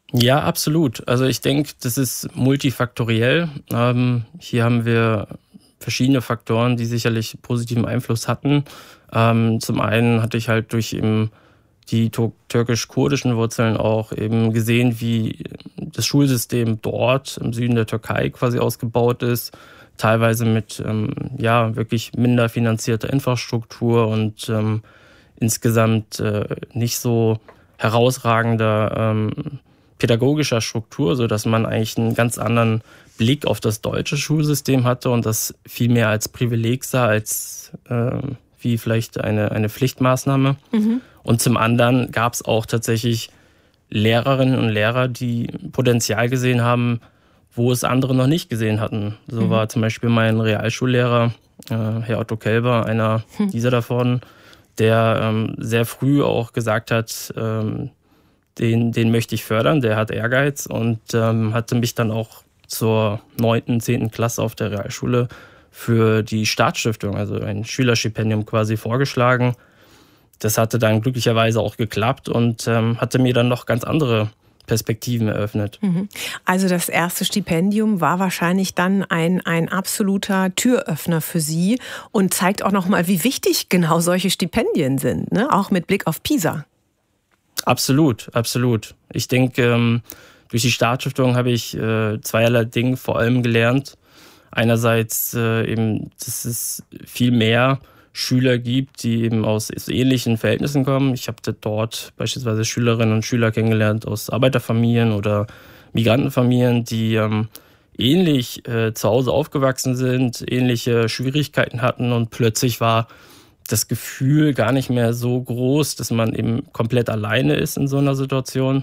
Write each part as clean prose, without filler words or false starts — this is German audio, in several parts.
Ja, absolut. Also ich denke, das ist multifaktoriell. Hier haben wir verschiedene Faktoren, die sicherlich positiven Einfluss hatten. Zum einen hatte ich halt durch eben die türkisch-kurdischen Wurzeln auch eben gesehen, wie das Schulsystem dort im Süden der Türkei quasi ausgebaut ist. Teilweise mit wirklich minder finanzierter Infrastruktur und insgesamt nicht so herausragender pädagogischer Struktur, sodass man eigentlich einen ganz anderen Blick auf das deutsche Schulsystem hatte und das viel mehr als Privileg sah, als wie vielleicht eine Pflichtmaßnahme. Mhm. Und zum anderen gab es auch tatsächlich Lehrerinnen und Lehrer, die Potenzial gesehen haben, wo es andere noch nicht gesehen hatten. So war zum Beispiel mein Realschullehrer, Herr Otto Kelber, einer dieser davon, der sehr früh auch gesagt hat, den möchte ich fördern, der hat Ehrgeiz und hatte mich dann auch zur 9., 10. Klasse auf der Realschule für die Staatsstiftung, also ein Schülerstipendium quasi vorgeschlagen. Das hatte dann glücklicherweise auch geklappt und hatte mir dann noch ganz andere Perspektiven eröffnet. Also das erste Stipendium war wahrscheinlich dann ein absoluter Türöffner für Sie und zeigt auch nochmal, wie wichtig genau solche Stipendien sind, ne? Auch mit Blick auf PISA. Absolut, absolut. Ich denke, durch die Staatsstiftung habe ich zweierlei Dinge vor allem gelernt. Einerseits eben, dass es viel mehr Schüler gibt, die eben aus ähnlichen Verhältnissen kommen. Ich habe dort beispielsweise Schülerinnen und Schüler kennengelernt aus Arbeiterfamilien oder Migrantenfamilien, die ähnlich zu Hause aufgewachsen sind, ähnliche Schwierigkeiten hatten und plötzlich war das Gefühl gar nicht mehr so groß, dass man eben komplett alleine ist in so einer Situation.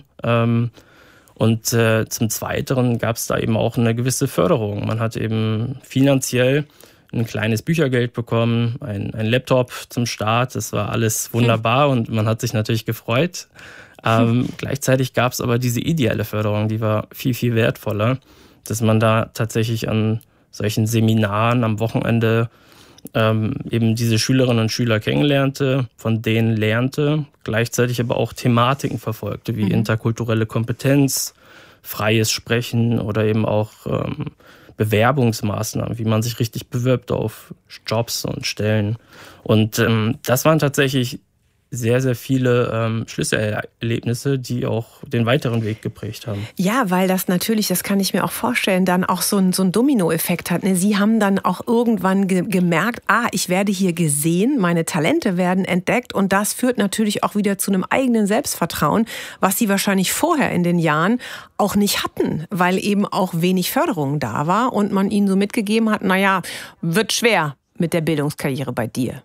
Und zum Zweiteren gab es da eben auch eine gewisse Förderung. Man hat eben finanziell ein kleines Büchergeld bekommen, ein Laptop zum Start. Das war alles wunderbar und man hat sich natürlich gefreut. Gleichzeitig gab es aber diese ideelle Förderung, die war viel, viel wertvoller, dass man da tatsächlich an solchen Seminaren am Wochenende eben diese Schülerinnen und Schüler kennenlernte, von denen lernte, gleichzeitig aber auch Thematiken verfolgte, wie interkulturelle Kompetenz, freies Sprechen oder eben auch Bewerbungsmaßnahmen, wie man sich richtig bewirbt auf Jobs und Stellen. Und das waren tatsächlich sehr, sehr viele Schlüsselerlebnisse, die auch den weiteren Weg geprägt haben. Ja, weil das natürlich, das kann ich mir auch vorstellen, dann auch so ein Dominoeffekt hat. Sie haben dann auch irgendwann gemerkt, ich werde hier gesehen, meine Talente werden entdeckt und das führt natürlich auch wieder zu einem eigenen Selbstvertrauen, was Sie wahrscheinlich vorher in den Jahren auch nicht hatten, weil eben auch wenig Förderung da war und man Ihnen so mitgegeben hat, wird schwer mit der Bildungskarriere bei dir.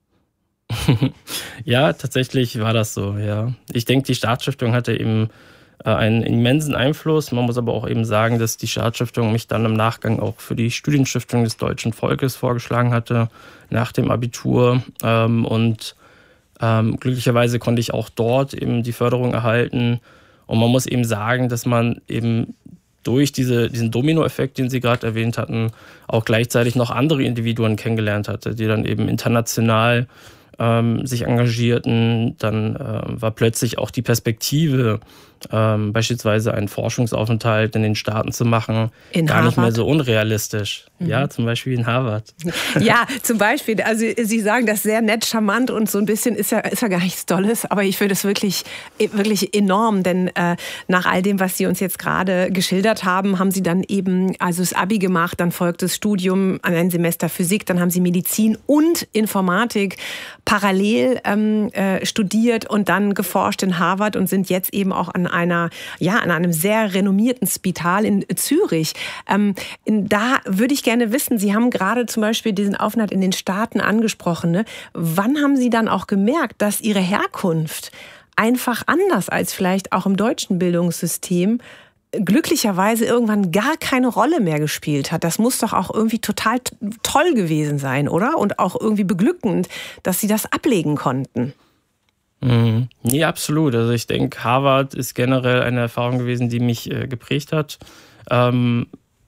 Ja, tatsächlich war das so, ja. Ich denke, die Staatsstiftung hatte eben einen immensen Einfluss. Man muss aber auch eben sagen, dass die Staatsstiftung mich dann im Nachgang auch für die Studienstiftung des deutschen Volkes vorgeschlagen hatte, nach dem Abitur. Glücklicherweise konnte ich auch dort eben die Förderung erhalten. Und man muss eben sagen, dass man eben durch diesen Dominoeffekt, den Sie gerade erwähnt hatten, auch gleichzeitig noch andere Individuen kennengelernt hatte, die dann eben international sich engagierten. Dann war plötzlich auch die Perspektive, beispielsweise einen Forschungsaufenthalt in den Staaten zu machen, gar nicht mehr so unrealistisch. Ja, zum Beispiel in Harvard. Ja, zum Beispiel. Also Sie sagen das sehr nett, charmant und so ein bisschen ist ja gar nichts Tolles, aber ich finde es wirklich, wirklich enorm, denn nach all dem, was Sie uns jetzt gerade geschildert haben, haben Sie dann eben das Abi gemacht, dann folgt das Studium, ein Semester Physik, dann haben Sie Medizin und Informatik parallel studiert und dann geforscht in Harvard und sind jetzt eben auch an einem sehr renommierten Spital in Zürich. Da würde ich gerne wissen, Sie haben gerade zum Beispiel diesen Aufenthalt in den Staaten angesprochen. Ne? Wann haben Sie dann auch gemerkt, dass Ihre Herkunft einfach anders als vielleicht auch im deutschen Bildungssystem glücklicherweise irgendwann gar keine Rolle mehr gespielt hat? Das muss doch auch irgendwie total toll gewesen sein, oder? Und auch irgendwie beglückend, dass Sie das ablegen konnten. Nee, absolut. Also ich denke, Harvard ist generell eine Erfahrung gewesen, die mich geprägt hat.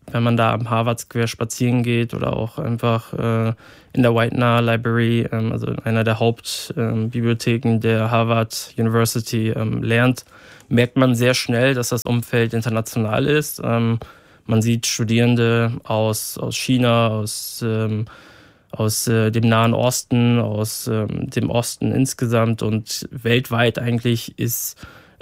wenn man da am Harvard Square spazieren geht oder auch einfach in der Widener Library, also einer der Hauptbibliotheken der Harvard University, lernt, merkt man sehr schnell, dass das Umfeld international ist. Man sieht Studierende aus China, aus dem Nahen Osten, aus dem Osten insgesamt, und weltweit eigentlich ist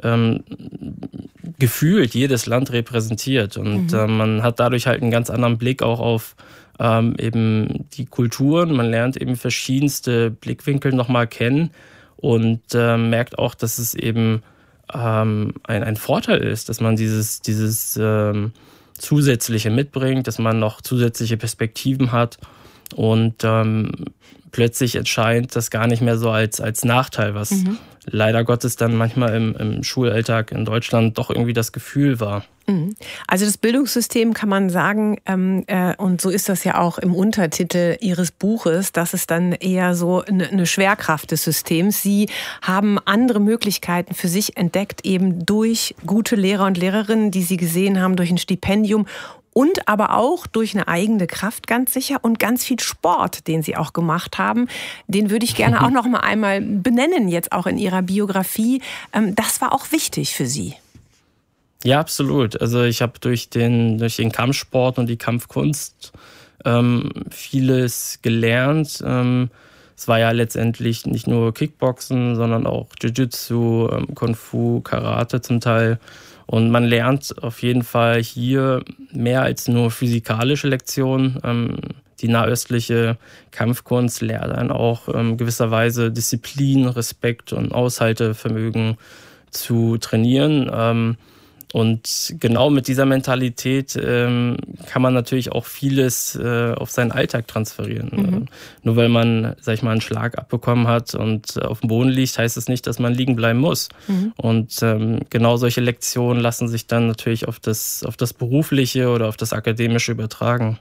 gefühlt jedes Land repräsentiert, und man hat dadurch halt einen ganz anderen Blick auch auf eben die Kulturen. Man lernt eben verschiedenste Blickwinkel nochmal kennen und merkt auch, dass es eben ein Vorteil ist, dass man dieses Zusätzliche mitbringt, dass man noch zusätzliche Perspektiven hat und plötzlich erscheint das gar nicht mehr so als Nachteil, was leider Gottes dann manchmal im Schulalltag in Deutschland doch irgendwie das Gefühl war. Also das Bildungssystem, kann man sagen, und so ist das ja auch im Untertitel Ihres Buches, das ist dann eher so eine Schwerkraft des Systems. Sie haben andere Möglichkeiten für sich entdeckt, eben durch gute Lehrer und Lehrerinnen, die Sie gesehen haben, durch ein Stipendium und aber auch durch eine eigene Kraft, ganz sicher, und ganz viel Sport, den Sie auch gemacht haben. Den würde ich gerne auch noch mal einmal benennen, jetzt auch in Ihrer Biografie. Das war auch wichtig für Sie. Ja, absolut. Also ich habe durch den Kampfsport und die Kampfkunst vieles gelernt. Es war ja letztendlich nicht nur Kickboxen, sondern auch Jiu-Jitsu, Kung Fu, Karate zum Teil. Und man lernt auf jeden Fall hier mehr als nur physikalische Lektionen. Die nahöstliche Kampfkunst lehrt einen auch gewisserweise Disziplin, Respekt und Aushaltevermögen zu trainieren. Und genau mit dieser Mentalität kann man natürlich auch vieles auf seinen Alltag transferieren. Nur weil man, sag ich mal, einen Schlag abbekommen hat und auf dem Boden liegt, heißt es nicht, dass man liegen bleiben muss. Und genau solche Lektionen lassen sich dann natürlich auf das Berufliche oder auf das Akademische übertragen.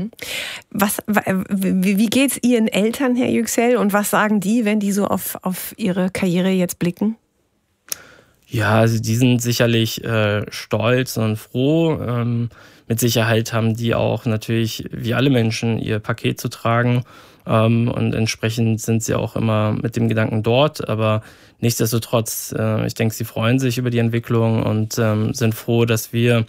Wie geht's Ihren Eltern, Herr Yüksel, und was sagen die, wenn die so auf Ihre Karriere jetzt blicken? Ja, also die sind sicherlich stolz und froh. Mit Sicherheit haben die auch natürlich, wie alle Menschen, ihr Paket zu tragen. Und entsprechend sind sie auch immer mit dem Gedanken dort. Aber nichtsdestotrotz, ich denke, sie freuen sich über die Entwicklung und sind froh, dass wir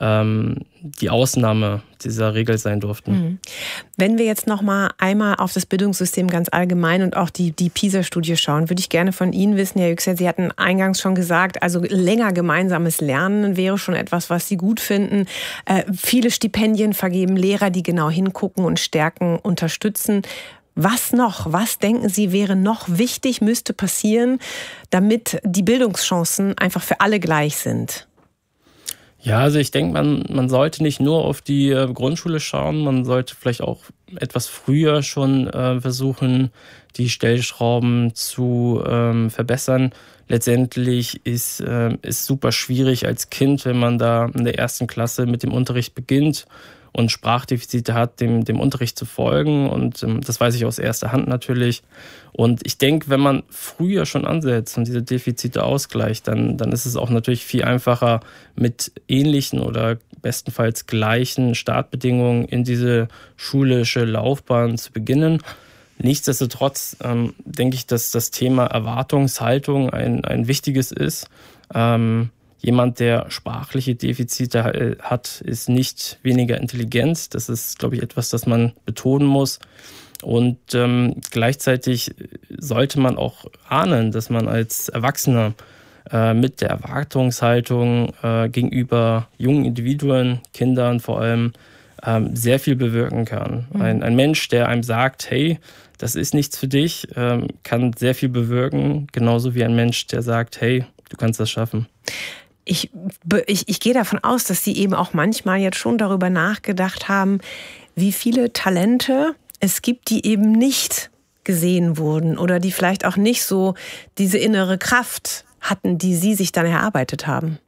die Ausnahme dieser Regel sein durften. Wenn wir jetzt noch mal einmal auf das Bildungssystem ganz allgemein und auch die PISA-Studie schauen, würde ich gerne von Ihnen wissen, Herr Yüksel, Sie hatten eingangs schon gesagt, also länger gemeinsames Lernen wäre schon etwas, was Sie gut finden. Viele Stipendien vergeben, Lehrer, die genau hingucken und stärken, unterstützen. Was noch? Was denken Sie, wäre noch wichtig, müsste passieren, damit die Bildungschancen einfach für alle gleich sind? Ja, also ich denke, man sollte nicht nur auf die Grundschule schauen, man sollte vielleicht auch etwas früher schon versuchen, die Stellschrauben zu verbessern. Letztendlich ist super schwierig als Kind, wenn man da in der 1. Klasse mit dem Unterricht beginnt und Sprachdefizite hat, dem Unterricht zu folgen. Und das weiß ich aus erster Hand natürlich. Und ich denke, wenn man früher schon ansetzt und diese Defizite ausgleicht, dann ist es auch natürlich viel einfacher, mit ähnlichen oder bestenfalls gleichen Startbedingungen in diese schulische Laufbahn zu beginnen. Nichtsdestotrotz denke ich, dass das Thema Erwartungshaltung ein wichtiges ist. Jemand, der sprachliche Defizite hat, ist nicht weniger intelligent. Das ist, glaube ich, etwas, das man betonen muss. Und gleichzeitig sollte man auch ahnen, dass man als Erwachsener mit der Erwartungshaltung gegenüber jungen Individuen, Kindern vor allem, sehr viel bewirken kann. Ein Mensch, der einem sagt, hey, das ist nichts für dich, kann sehr viel bewirken. Genauso wie ein Mensch, der sagt, hey, du kannst das schaffen. Ich gehe davon aus, dass Sie eben auch manchmal jetzt schon darüber nachgedacht haben, wie viele Talente es gibt, die eben nicht gesehen wurden oder die vielleicht auch nicht so diese innere Kraft hatten, die Sie sich dann erarbeitet haben.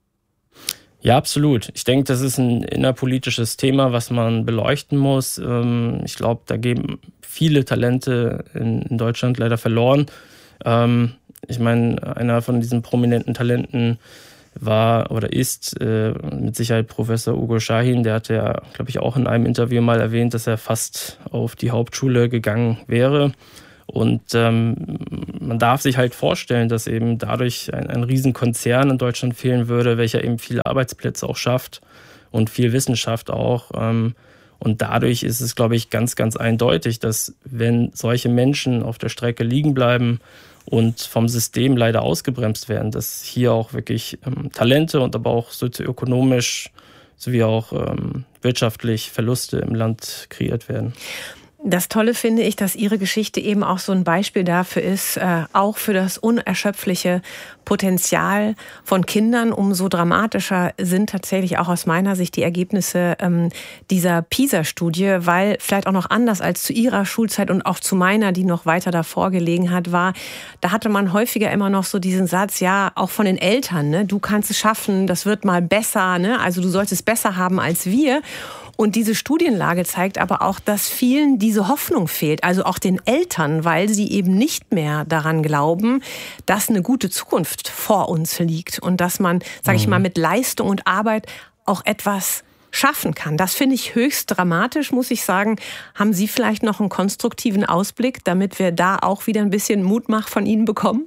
Ja, absolut. Ich denke, das ist ein innerpolitisches Thema, was man beleuchten muss. Ich glaube, da gehen viele Talente in Deutschland leider verloren. Ich meine, einer von diesen prominenten Talenten war oder ist mit Sicherheit Professor Ugo Şahin. Der hatte ja, glaube ich, auch in einem Interview mal erwähnt, dass er fast auf die Hauptschule gegangen wäre. Und man darf sich halt vorstellen, dass eben dadurch ein Riesenkonzern in Deutschland fehlen würde, welcher eben viele Arbeitsplätze auch schafft und viel Wissenschaft auch. Und dadurch ist es, glaube ich, ganz, ganz eindeutig, dass wenn solche Menschen auf der Strecke liegen bleiben und vom System leider ausgebremst werden, dass hier auch wirklich Talente und aber auch sozioökonomisch sowie auch wirtschaftlich Verluste im Land kreiert werden. Das Tolle finde ich, dass Ihre Geschichte eben auch so ein Beispiel dafür ist, auch für das unerschöpfliche Potenzial von Kindern. Umso dramatischer sind tatsächlich auch aus meiner Sicht die Ergebnisse dieser PISA-Studie, weil vielleicht auch noch anders als zu Ihrer Schulzeit und auch zu meiner, die noch weiter davor gelegen hat, war, da hatte man häufiger immer noch so diesen Satz, ja, auch von den Eltern, ne, du kannst es schaffen, das wird mal besser, ne, also du sollst es besser haben als wir. Und diese Studienlage zeigt aber auch, dass vielen diese Hoffnung fehlt, also auch den Eltern, weil sie eben nicht mehr daran glauben, dass eine gute Zukunft vor uns liegt und dass man, sage ich mal, mit Leistung und Arbeit auch etwas schaffen kann. Das finde ich höchst dramatisch, muss ich sagen. Haben Sie vielleicht noch einen konstruktiven Ausblick, damit wir da auch wieder ein bisschen Mutmach von Ihnen bekommen?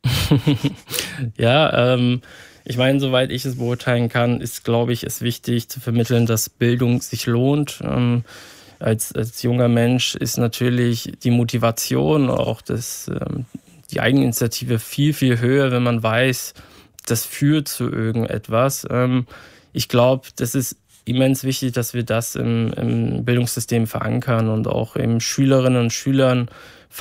Ja, ich meine, soweit ich es beurteilen kann, ist, glaube ich, es wichtig zu vermitteln, dass Bildung sich lohnt. Als junger Mensch ist natürlich die Motivation, auch die Eigeninitiative viel, viel höher, wenn man weiß, das führt zu irgendetwas. Ich glaube, das ist immens wichtig, dass wir das im Bildungssystem verankern und auch eben Schülerinnen und Schülern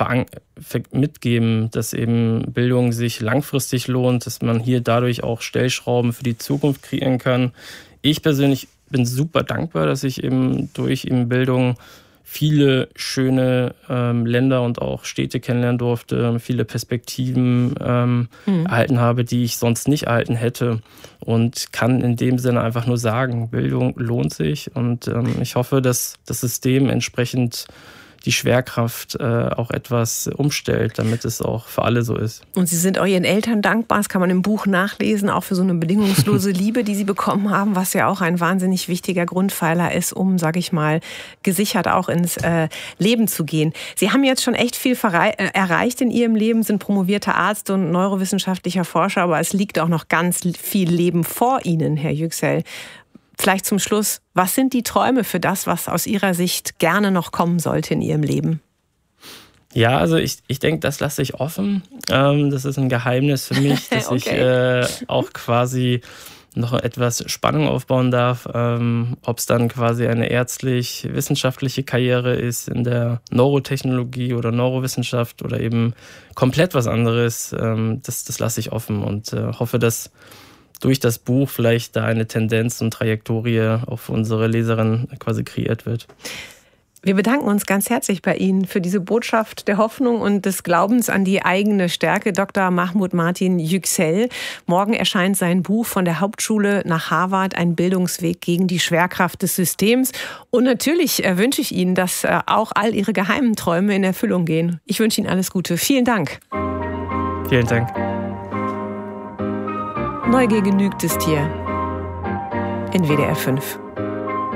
mitgeben, dass eben Bildung sich langfristig lohnt, dass man hier dadurch auch Stellschrauben für die Zukunft kreieren kann. Ich persönlich bin super dankbar, dass ich eben durch Bildung viele schöne Länder und auch Städte kennenlernen durfte, viele Perspektiven erhalten habe, die ich sonst nicht erhalten hätte, und kann in dem Sinne einfach nur sagen, Bildung lohnt sich, und ich hoffe, dass das System entsprechend die Schwerkraft auch etwas umstellt, damit es auch für alle so ist. Und Sie sind auch Ihren Eltern dankbar, das kann man im Buch nachlesen, auch für so eine bedingungslose Liebe, die Sie bekommen haben, was ja auch ein wahnsinnig wichtiger Grundpfeiler ist, um, sage ich mal, gesichert auch ins Leben zu gehen. Sie haben jetzt schon echt viel erreicht in Ihrem Leben, sind promovierter Arzt und neurowissenschaftlicher Forscher, aber es liegt auch noch ganz viel Leben vor Ihnen, Herr Yüksel. Vielleicht zum Schluss, was sind die Träume für das, was aus Ihrer Sicht gerne noch kommen sollte in Ihrem Leben? Ja, also ich denke, das lasse ich offen. Das ist ein Geheimnis für mich, dass okay. Ich auch quasi noch etwas Spannung aufbauen darf. Ob es dann quasi eine ärztlich-wissenschaftliche Karriere ist in der Neurotechnologie oder Neurowissenschaft oder eben komplett was anderes, das lasse ich offen und hoffe, dass durch das Buch vielleicht da eine Tendenz und Trajektorie auf unsere Leserin quasi kreiert wird. Wir bedanken uns ganz herzlich bei Ihnen für diese Botschaft der Hoffnung und des Glaubens an die eigene Stärke. Dr. Mahmoud Martin Yüksel. Morgen erscheint sein Buch Von der Hauptschule nach Harvard, ein Bildungsweg gegen die Schwerkraft des Systems. Und natürlich wünsche ich Ihnen, dass auch all Ihre geheimen Träume in Erfüllung gehen. Ich wünsche Ihnen alles Gute. Vielen Dank. Vielen Dank. Neugier genügt es Tier in WDR 5.